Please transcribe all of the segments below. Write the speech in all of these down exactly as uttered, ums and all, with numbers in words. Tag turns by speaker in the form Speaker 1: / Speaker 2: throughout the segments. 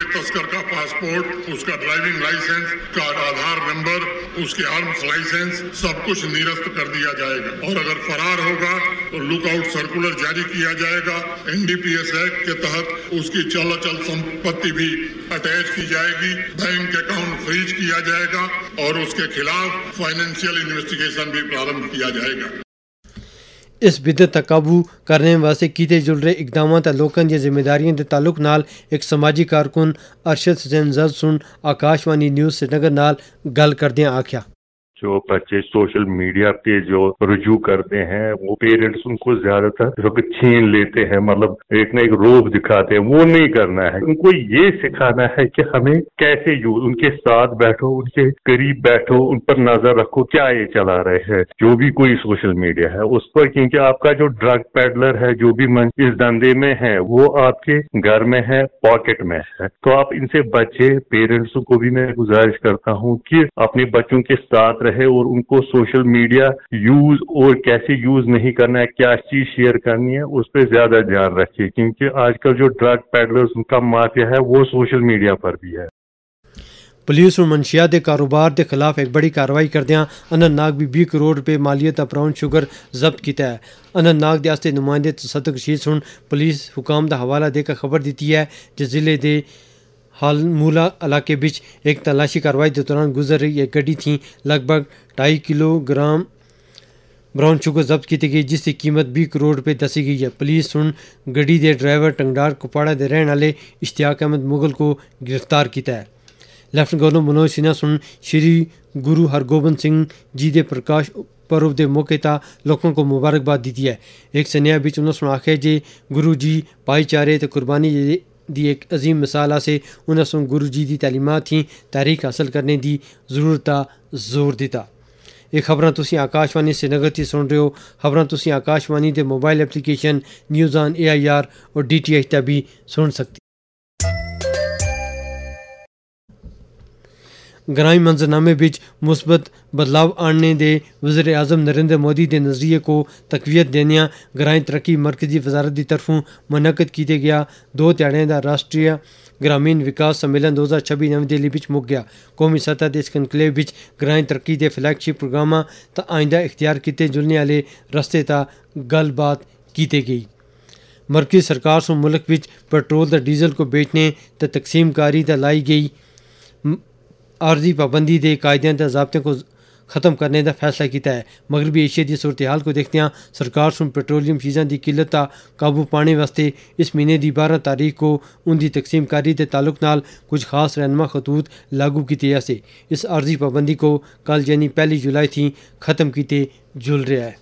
Speaker 1: तस्कर का पासपोर्ट, उसका ड्राइविंग लाइसेंस, का आधार नंबर, उसके आर्म्स लाइसेंस सब कुछ निरस्त कर दिया जाएगा और अगर फरार होगा तो लुकआउट सर्कुलर जारी किया जाएगा। एनडीपीएस एक्ट के तहत उसकी चल अचल संपत्ति भी अटैच की जाएगी, बैंक अकाउंट फ्रीज किया जाएगा और उसके खिलाफ फाइनेंशियल इन्वेस्टिगेशन भी प्रारंभ किया जाएगा।
Speaker 2: इस बिदत तक काबू करने वास्ते कीते जुल रहे इकदाम लोगों दी जिम्मेदारियों के ताल्लुक नाल एक समाजी कारकुन अरशद हुसैन जज सुन आकाशवाणी न्यूज़ श्रीनगर नाल गल करदियां आख्या,
Speaker 3: जो बच्चे सोशल मीडिया पे जो रुजू करते हैं वो पेरेंट्स उनको ज्यादातर छीन लेते हैं, मतलब एक ना एक रोब दिखाते हैं, वो नहीं करना है। उनको ये सिखाना है कि हमें कैसे यूज, उनके साथ बैठो, उनके करीब बैठो, उन पर नजर रखो क्या ये चला रहे हैं जो भी कोई सोशल मीडिया है उस पर, क्योंकि आपका जो ड्रग पेडलर है जो भी मन इस धंधे में है वो आपके घर में है, पॉकेट में है। तो आप इनसे बच्चे, पेरेंट्स को भी मैं गुजारिश करता हूँ कि अपने बच्चों के साथ रहे और उनको सोशल मीडिया यूज और कैसे यूज नहीं करना है, क्या चीज शेयर करनी है, उस पर ज्यादा ध्यान रखिए, क्योंकि आजकल जो ड्रग पेडलर्स उनका माफिया है वो सोशल मीडिया पर भी है।
Speaker 2: पुलिस और मंशियात के कारोबार के खिलाफ एक बड़ी कार्रवाई करदियां अनंतनाग भी बीस करोड़ रुपए मालियत ब्राउन शुगर जब्त किया है। अनंतनाग दे आस्ते नुमाइंदे तसद्दुक रशीद सुन पुलिस हुकाम का हवाला देकर खबर दी है जो जिले के हालमूला इलाके बिच एक तलाशी कार्रवाई के दौरान गुजर रही एक गड्डी थी लगभग ढाई किलोग्राम ब्राउन शुगर जब्त की गई जिसकी कीमत बीस करोड़ रुपए दसी गई है। पुलिस सुन गड्डी के ड्राइवर टंगडार कुपाड़ा के रहने वाले इश्तियाक अहमद मुगल को गिरफ्तार किया है। लेफ्टिनेंट गवर्नर मनोज सिन्हा सुन श्री गुरु हरगोबिंद सिंह जी के प्रकाश पर्व के मौके पर लोगों को मुबारकबाद दी है। एक सनेहा बिच उन्होंने सुन आखे जे गुरु जी भाईचारे तो कुर्बानी दी एक अजीम मिसाल से उन्हें सुन गुरु जी की तालीमात थी तारीख हासिल करने की जरूरत का जोर दिता। ये खबर तुसी आकाशवाणी श्रीनगर से सुन रहे हो। खबर तुसी आकाशवाणी के mobile application news on A I R और डी टी एच भी सुन सकती। ग्रामीण मंजरनामे बिच मुस्बत बदलाव आने दे वज़ीर आज़म नरेंद्र मोदी के नज़रिए को तकवीत देने ग्रामीण तरक्की मरकजी वजारत की तरफों मुनक़द किया गया दो ध्याड़े का राष्ट्रीय ग्रामीण विकास सम्मेलन दो हज़ार छब्बीस नवी दिल्ली बिच मुक गया। कौमी सतह के इस कनकलेव बिच ग्रामीण तरक्की के फ्लैगशिप प्रोग्रामां तो आइंदा इख्तियार किए जुलने वाले रस्ते ता गलबात की गई। मरकजी सरकार से मुल्क बिच पेट्रोल तो डीजल को बेचने तो तकसीमकारी तो लाई गई आर्जी पाबंदी के कायदे व ज़ाब्ते को ख़त्म करने का फैसला किया है। मगरबी एशिया की सूरत हाल को देखते हैं सरकार सुन पेट्रोलियम चीज़ों की किल्लत का काबू पाने वास्ते इस महीने की बारह तारीख को उनकी तकसीमकारी के ताल्लुक नाल कुछ खास रहनुमा खतूत लागू किए से इस आर्जी पाबंदी को कल यानी पहली जुलाई थी ख़त्म किए जुल रहा है।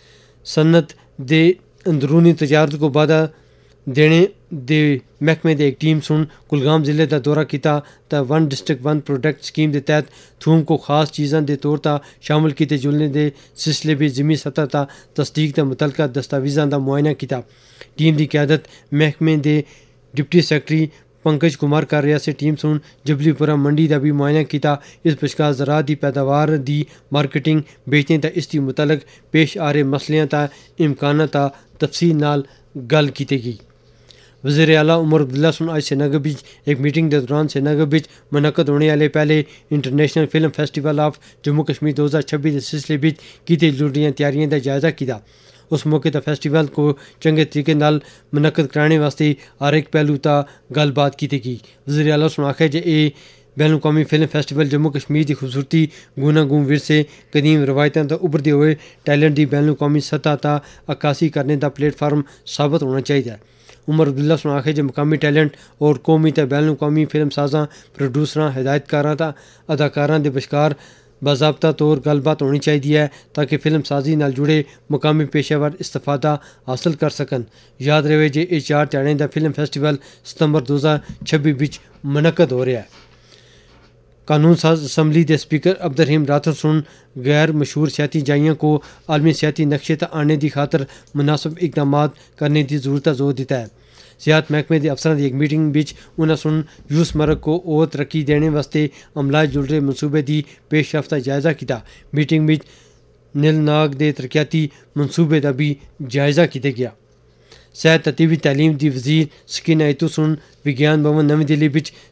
Speaker 2: सनत दे अंदरूनी तजारत को बाधा देने दे महकमे की एक टीम सुन कुलगाम जिले का दौरा किया तो one district one product scheme के तहत थूम को खास चीज़ों के तौर पर शामिल किए जुलने के सिलसिले में जिमी सतह का तस्दीक के मुतलका दस्तावेज़ों का मुआयना किया। टीम की क्यादत महकमे के डिप्टी सैकटरी पंकज कुमार कर रहा से टीम सुन जबलीपुरा मंडी का भी मुआयना किया। इस बशकार ज़राअत की पैदावार की मार्केटिंग बेचने तक इसके मुतलक पेश आ रहे मसलियां ता इम्काना ता तफसील नाल गल की गई। वज़ीर आला उमर अब्दुल्ला सुन आज श्रीनगर बिच एक मीटिंग के दौरान श्रीनगर बिच मुनक़द होने वाले पहले international film festival of Jammu Kashmir दो हज़ार छब्बीस के सिलसिले बिच की जुल रही तैयारियों का जायज़ा किया। उस मौके पर फेस्टिवल को चंगे तरीके नाल मुनक़द कराने वास्ते हर एक पहलू ता गलबात की गई। वज़ीर आला सुन आखे जे ए बैन अवी फिल्म फेस्टिवल जम्मू कश्मीर की खूबसूरती गुनागून विरसे कदीम रवायतों तो उभरते हुए टैलेंट की बैन अवी सतह ता अक्कासी करने का प्लेटफार्म साबित होना चाहिए। उमर अब्दुल्ला सुन आखे जो मकामी टैलेंट और कौमी तो बैन अवी फिल्म साजा प्रोड्यूसर हिदायतकारा ता अदाकारा के बशकार बाज़ाब्ता तौर गलबात होनी चाहिए है ताकि फिल्म साजी नाल जुड़े मकामी पेशेवर इस्तेफादा हासिल कर सकन। याद रहे जे ये चार ध्याड़े का फिल्म फेस्टिवल सितंबर दो हज़ार छब्बीस बिच मुनक़द हो रहा है। कानून साज असम्बली के स्पीकर अब्दुर्रहीम राठौर सुन गैर मशहूर सियाती जाइयों को आलमी सियाती नक्शे तक आने की खातर मुनासिब इकदाम करने की जरूरत जोर दिता है। सियाहत महकमे के अफसरों की एक मीटिंग बिच उन्हें सुन यूस मरक को और तरक्की देने वास्ते अमला जुल रहे मनसूबे की पेशरफ का जायज़ा किया। मीटिंग में नीलनाग के तरक्याती मनसूबे का भी जायज़ा किया गया। सेहत ततीबी तालीम की वजीर सकीना इतू सुन विज्ञान भवन नवी दिल्ली बिच